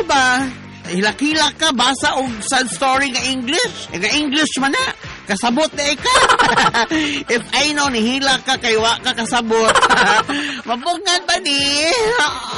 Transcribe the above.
ba? Hilak-hilak ka, basa og sad story nga English. Nga English man na. Kasabot na ka. If I know, nihilak ka, kay wa ka kasabot. Mabugngan ba ni?